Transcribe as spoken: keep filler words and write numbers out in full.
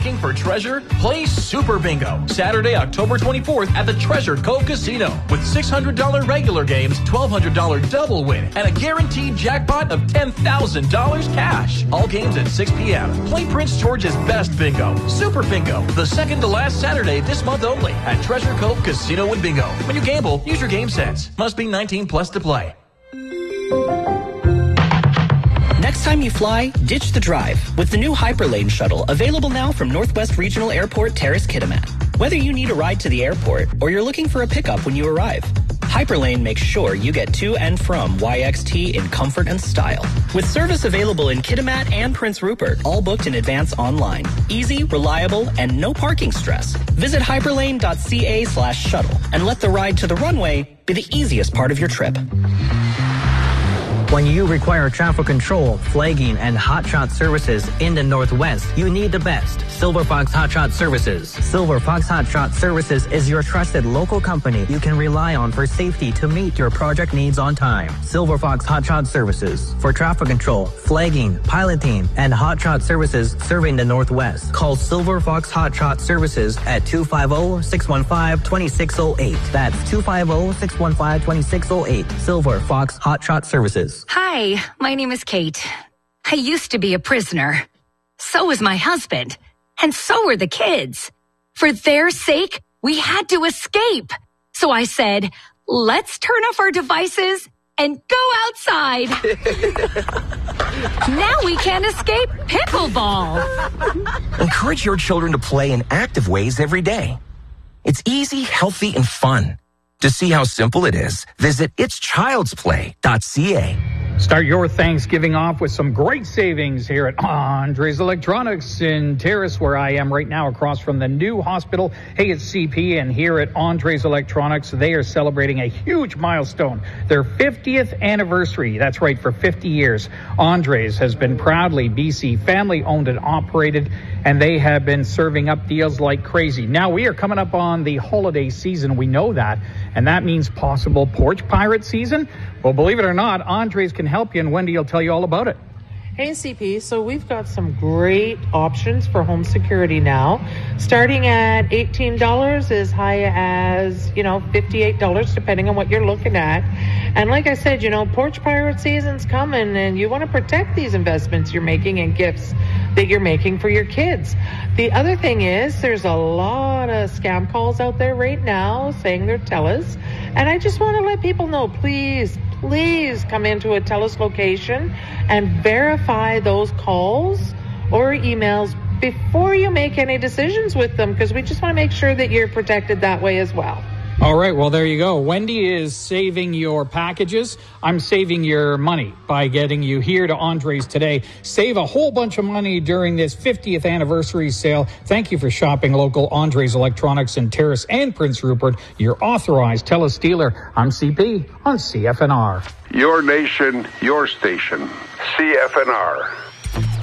Looking for treasure? Play Super Bingo. Saturday, October twenty-fourth at the Treasure Cove Casino. With six hundred dollars regular games, twelve hundred dollars double win, and a guaranteed jackpot of ten thousand dollars cash. All games at six p.m. Play Prince George's Best Bingo. Super Bingo. The second to last Saturday this month only at Treasure Cove Casino and Bingo. When you gamble, use your game sense. Must be nineteen plus to play. Next time you fly, ditch the drive with the new Hyperlane shuttle, available now from Northwest Regional Airport Terrace Kitimat. Whether you need a ride to the airport or you're looking for a pickup when you arrive, Hyperlane makes sure you get to and from Y X T in comfort and style. With service available in Kitimat and Prince Rupert, all booked in advance online. Easy, reliable, and no parking stress. Visit hyperlane.ca slash shuttle and let the ride to the runway be the easiest part of your trip. When you require traffic control, flagging, and hotshot services in the Northwest, you need the best. Silver Fox Hotshot Services. Silver Fox Hotshot Services is your trusted local company you can rely on for safety to meet your project needs on time. Silver Fox Hotshot Services. For traffic control, flagging, piloting, and hotshot services serving the Northwest. Call Silver Fox Hotshot Services at two five zero, six one five, two six zero eight. That's two five zero, six one five, two six zero eight. Silver Fox Hotshot Services. Hi, my name is Kate. I used to be a prisoner. So was my husband. And so were the kids. For their sake, we had to escape. So I said, let's turn off our devices and go outside. Now we can escape pickleball. Encourage your children to play in active ways every day. It's easy, healthy, and fun. To see how simple it is, visit its childs play dot c a. Start your Thanksgiving off with some great savings here at Andres Electronics in Terrace, where I am right now, across from the new hospital. Hey, it's C P, and here at Andres Electronics, they are celebrating a huge milestone, their fiftieth anniversary. That's right, for fifty years. Andres has been proudly B C family-owned and operated, and they have been serving up deals like crazy. Now, we are coming up on the holiday season. We know that, and that means possible porch pirate season. Well, believe it or not, Andres can help you, and Wendy will tell you all about it. Hey, C P. So we've got some great options for home security now, starting at eighteen dollars, as high as, you know, fifty-eight dollars, depending on what you're looking at. And like I said, you know, porch pirate season's coming, and you want to protect these investments you're making and gifts that you're making for your kids. The other thing is, there's a lot of scam calls out there right now saying they're TELUS. And I just want to let people know, please, please come into a TELUS location and verify those calls or emails before you make any decisions with them, because we just want to make sure that you're protected that way as well. All right, well, there you go. Wendy is saving your packages. I'm saving your money by getting you here to Andres today. Save a whole bunch of money during this fiftieth anniversary sale. Thank you for shopping local Andres Electronics in Terrace and Prince Rupert, your authorized TELUS dealer. I'm C P on C F N R. Your nation, your station. C F N R.